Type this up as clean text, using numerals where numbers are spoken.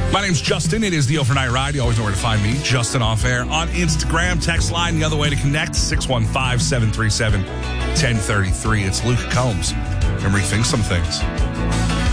My name's Justin. It is the Overnight Ride. You always know where to find me, Justin Off Air, on Instagram. Text line, the other way to connect, 615-737-1033. It's Luke Combs. And rethink some things.